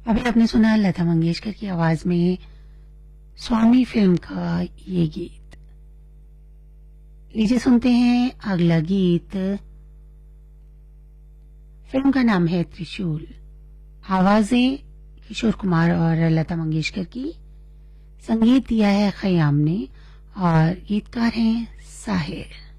अभी आपने सुना लता मंगेशकर की आवाज में स्वामी फिल्म का ये गीत। लीजिए सुनते हैं अगला गीत। फिल्म का नाम है त्रिशूल। आवाजें किशोर कुमार और लता मंगेशकर की, संगीत दिया है खयाम ने और गीतकार हैं साहिर।